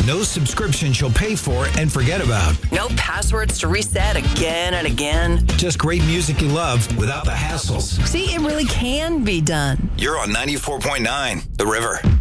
No subscriptions you'll pay for and forget about. No passwords to reset again and again. Just great music you love without the hassles. See, it really can be done. You're on 94.9, The River.